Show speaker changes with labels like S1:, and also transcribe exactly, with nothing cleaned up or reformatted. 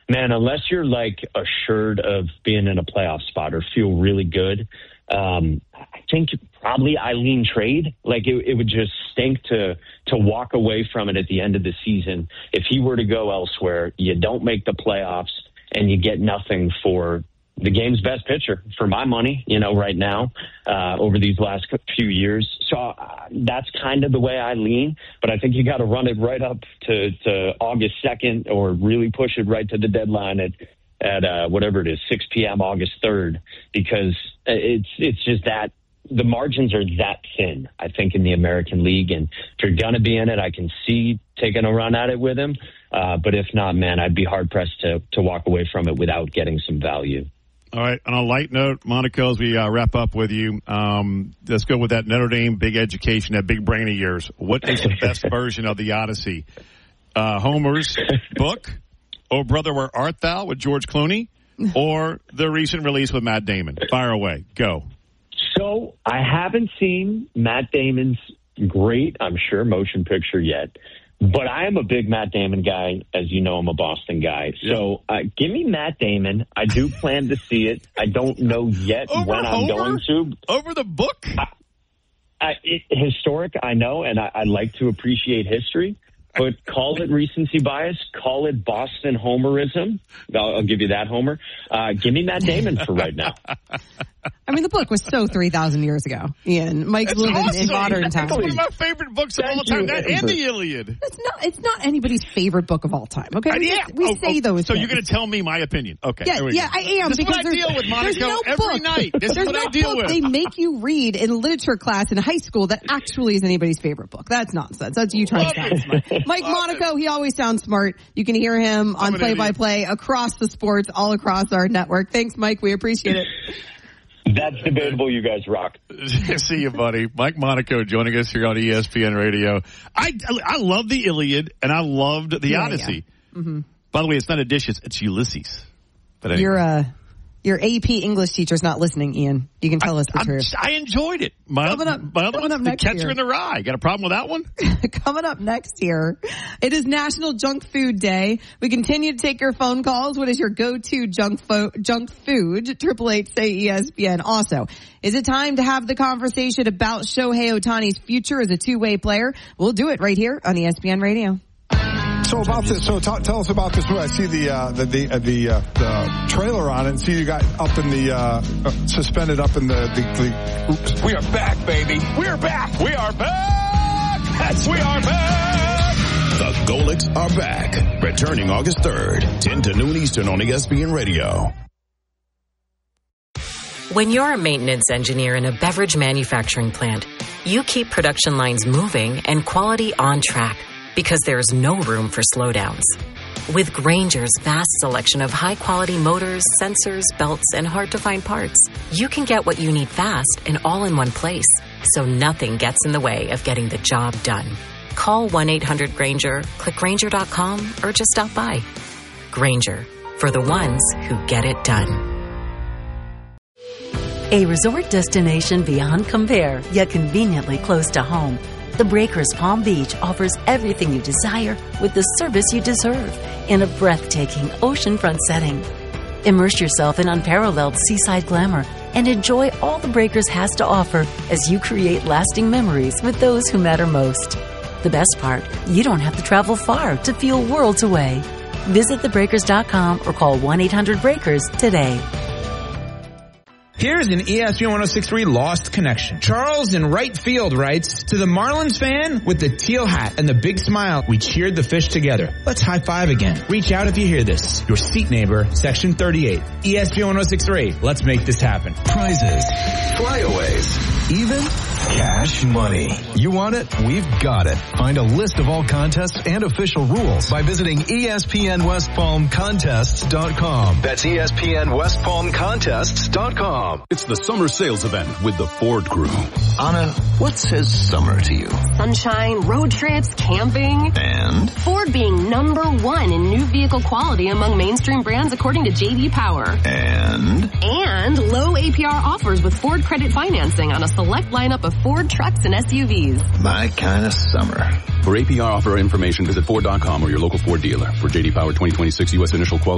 S1: man, unless you're like assured of being in a playoff spot or feel really good, um, I think probably I lean trade. Like it, it would just stink to to walk away from it at the end of the season. If he were to go elsewhere, you don't make the playoffs and you get nothing for the game's best pitcher, for my money, you know, right now, uh, over these last few years. So uh, that's kind of the way I lean, but I think you got to run it right up to, to August second or really push it right to the deadline at, at uh, whatever it is, six p.m. August third, because it's, it's just that the margins are that thin, I think, in the American League. And if you're going to be in it, I can see taking a run at it with him. Uh, but if not, man, I'd be hard pressed to, to walk away from it without getting some value.
S2: All right. On a light note, Monaco, as we uh, wrap up with you, um, let's go with that Notre Dame big education, that big brain of yours. What is the best version of the Odyssey? Uh, Homer's book, Oh Brother, Where Art Thou with George Clooney, or the recent release with Matt Damon? Fire away. Go.
S1: So I haven't seen Matt Damon's great, I'm sure, motion picture yet. But I am a big Matt Damon guy. As you know, I'm a Boston guy. So uh, give me Matt Damon. I do plan to see it. I don't know yet
S2: Over
S1: when I'm
S2: Homer?
S1: going to.
S2: Over the book?
S1: I, I, it, historic, I know, and I, I like to appreciate history. But call it recency bias. Call it Boston Homerism. I'll, I'll give you that, Homer. Uh, give me Matt Damon for right now.
S3: I mean, the book was so three thousand years ago, Ian. Mike's
S2: It's
S3: living
S2: awesome.
S3: in modern
S2: It's
S3: times.
S2: one of my favorite books of
S1: Thank
S2: all time.
S1: you,
S2: That
S1: Amber.
S2: and the Iliad.
S3: It's not, it's not anybody's favorite book of all time, okay?
S2: Uh,
S3: We,
S2: yeah.
S3: we
S2: Oh,
S3: say
S2: oh,
S3: those
S2: So
S3: things.
S2: you're going to tell me my opinion. Okay.
S3: Yeah,
S2: there we
S3: yeah,
S2: go.
S3: I am.
S2: This is
S3: because
S2: what I
S3: there's-
S2: deal with,
S3: there's
S2: Monaco,
S3: no
S2: every
S3: book.
S2: night. This
S3: there's
S2: is what
S3: no
S2: I deal
S3: book
S2: with.
S3: they make you read in literature class in high school that actually is anybody's favorite book. That's nonsense. That's you trying to sound smart. Mike
S2: Love
S3: Monaco, he always sounds smart. You can hear him on
S2: an
S3: play-by-play across the sports, all across our network. Thanks, Mike. We appreciate it.
S1: That's debatable. You guys rock.
S2: See you, buddy. Mike Monaco joining us here on E S P N Radio. I, I love the Iliad, and I loved the
S3: Yeah,
S2: Odyssey.
S3: yeah. Mm-hmm.
S2: By the way, it's not Odysseus, it's Ulysses. But anyway.
S3: Your uh, your A P English teacher's not listening, Ian. You can tell us the
S2: I'm,
S3: truth.
S2: I enjoyed it. My,
S3: Coming up-
S2: my other
S3: coming
S2: one's
S3: up
S2: The
S3: next
S2: Catcher
S3: year.
S2: in the Rye. Got a problem with that one?
S3: Coming up next here, it is National Junk Food Day. We continue to take your phone calls. What is your go-to junk fo- junk food? Triple Eight say E S P N. Also, is it time to have the conversation about Shohei Ohtani's future as a two-way player? We'll do it right here on E S P N Radio.
S4: So about this, so t- tell us about this. I see the uh, the the, uh, the, uh, the trailer on it, and see you got up in the uh, uh, suspended up in the. the, the oops.
S5: We are back, baby. We are back. We are back. Yes, we are back.
S6: The Golics are back. Returning August third, ten to noon Eastern on E S P N Radio.
S7: When you're a maintenance engineer in a beverage manufacturing plant, you keep production lines moving and quality on track, because there's no room for slowdowns. With Grainger's vast selection of high-quality motors, sensors, belts, and hard-to-find parts, you can get what you need fast and all in one place, so nothing gets in the way of getting the job done. Call one eight hundred Grainger, click Grainger dot com, or just stop by. Grainger, for the ones who get it done.
S8: A resort destination beyond compare, yet conveniently close to home. The Breakers Palm Beach offers everything you desire with the service you deserve in a breathtaking oceanfront setting. Immerse yourself in unparalleled seaside glamour and enjoy all the Breakers has to offer as you create lasting memories with those who matter most. The best part, you don't have to travel far to feel worlds away. Visit the breakers dot com or call one eight hundred breakers today.
S9: Here's an E S P N one oh six point three Lost Connection. Charles in right field writes, to the Marlins fan with the teal hat and the big smile, we cheered the fish together. Let's high five again. Reach out if you hear this. Your seat neighbor, section thirty-eight. E S P N one oh six point three. Let's make this happen.
S6: Prizes, flyaways, even cash money. You want it? We've got it. Find a list of all contests and official rules by visiting E S P N West Palm Contests dot com. That's E S P N West Palm Contests dot com.
S10: It's the summer sales event with the Ford Crew.
S6: Anna, what says summer to you?
S11: Sunshine, road trips, camping.
S6: And?
S11: Ford being number one in new vehicle quality among mainstream brands according to J D Power.
S6: And?
S11: And low A P R offers with Ford credit financing on a select lineup of Ford trucks and S U Vs.
S6: My kind of summer.
S10: For A P R offer information, visit Ford dot com or your local Ford dealer. For J D Power twenty twenty-six U S initial quality.